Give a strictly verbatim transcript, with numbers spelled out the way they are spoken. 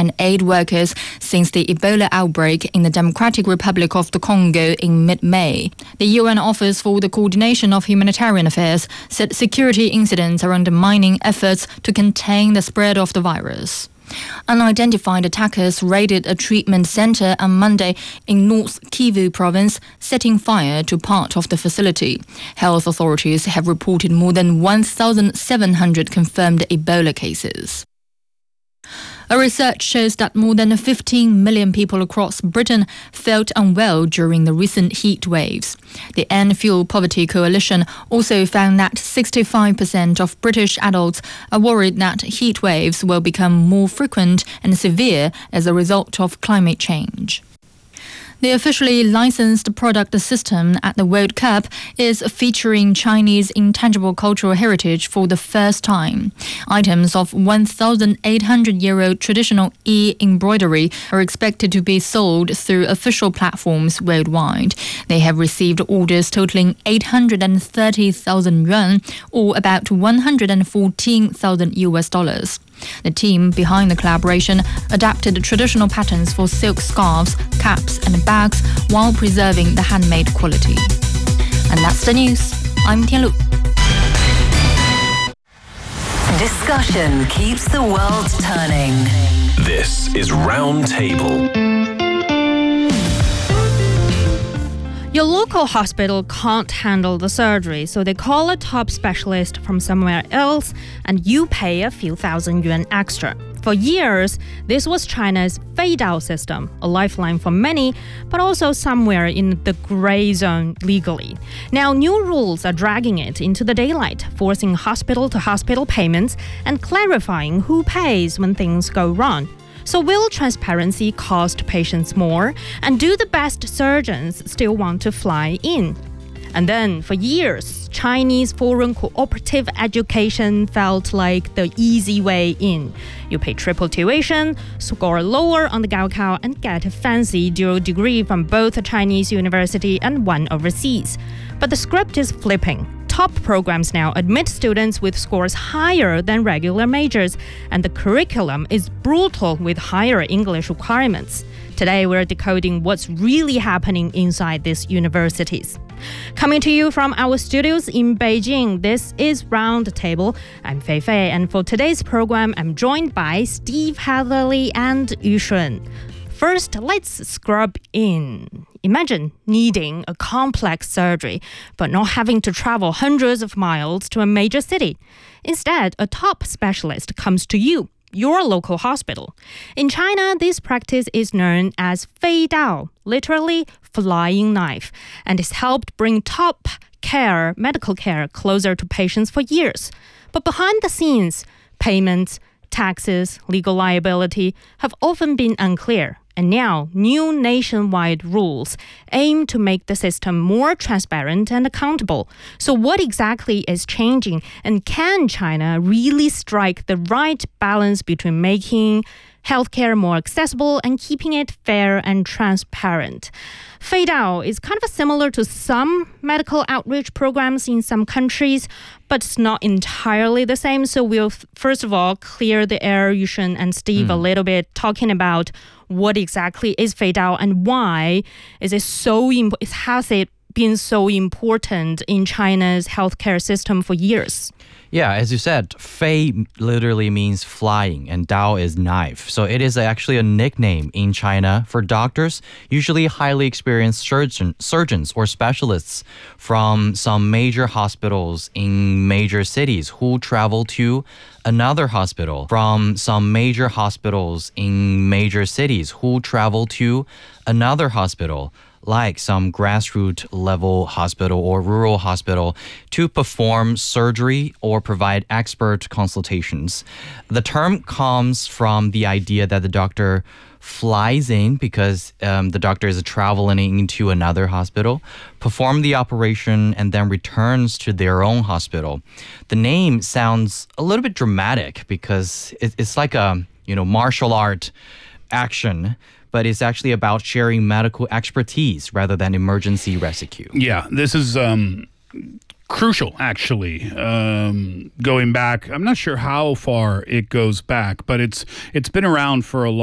and aid workers since the Ebola outbreak in the Democratic Republic of the Congo in mid-May. The U N Office for the Coordination of Humanitarian Affairs said security incidents are undermining efforts to contain the spread of the virus. Unidentified attackers raided a treatment center on Monday in North Kivu province, setting fire to part of the facility. Health authorities have reported more than one thousand seven hundred confirmed Ebola cases. A research shows that more than fifteen million people across Britain felt unwell during the recent heat waves. The End Fuel Poverty Coalition also found that sixty-five percent of British adults are worried that heat waves will become more frequent and severe as a result of climate change. The officially licensed product system at the World Cup is featuring Chinese intangible cultural heritage for the first time. Items of one thousand eight hundred year old traditional e-embroidery are expected to be sold through official platforms worldwide. They have received orders totaling eight hundred thirty thousand yuan, or about one hundred fourteen thousand U S dollars. The team behind the collaboration adapted traditional patterns for silk scarves, caps and bags while preserving the handmade quality. And that's the news. I'm Tianlu. Discussion keeps the world turning. This is Roundtable. Your local hospital can't handle the surgery, so they call a top specialist from somewhere else and you pay a few thousand yuan extra. For years, this was China's fade-out system, a lifeline for many, but also somewhere in the gray zone legally. Now, new rules are dragging it into the daylight, forcing hospital-to-hospital payments and clarifying who pays when things go wrong. So will transparency cost patients more? And do the best surgeons still want to fly in? And then, for years, Chinese foreign cooperative education felt like the easy way in. You pay triple tuition, score lower on the Gaokao, and get a fancy dual degree from both a Chinese university and one overseas. But the script is flipping. Top programs now admit students with scores higher than regular majors, and the curriculum is brutal with higher English requirements. Today, we're decoding what's really happening inside these universities. Coming to you from our studios in Beijing, this is Roundtable. I'm Fei Fei, and for today's program, I'm joined by Steve Hatherley and Yu Shun. First, let's scrub in. Imagine needing a complex surgery, but not having to travel hundreds of miles to a major city. Instead, a top specialist comes to you, your local hospital. In China, this practice is known as fade-out, literally flying knife, and has helped bring top care, medical care, closer to patients for years. But behind the scenes, payments, taxes, legal liability have often been unclear. And now, new nationwide rules aim to make the system more transparent and accountable. So what exactly is changing? And can China really strike the right balance between making healthcare more accessible and keeping it fair and transparent? Fade-out is kind of similar to some medical outreach programs in some countries, but it's not entirely the same. So we'll, f- first of all, clear the air, Yushun and Steve, mm. a little bit, talking about what exactly is fade-out and why is it so imp- has it been so important in China's healthcare system for years? Yeah, as you said, fei literally means flying and dao is knife. So it is actually a nickname in China for doctors, usually highly experienced surgeon, surgeons or specialists from some major hospitals in major cities who travel to another hospital from some major hospitals in major cities who travel to another hospital, like some grassroots level hospital or rural hospital, to perform surgery or provide expert consultations. The term comes from the idea that the doctor flies in because um, the doctor is traveling into another hospital, perform the operation, and then returns to their own hospital. The name sounds a little bit dramatic because it, it's like a, you know, martial art action, but it's actually about sharing medical expertise rather than emergency rescue. Yeah, this is um, crucial, actually. Um, going back, I'm not sure how far it goes back, but it's it's been around for a long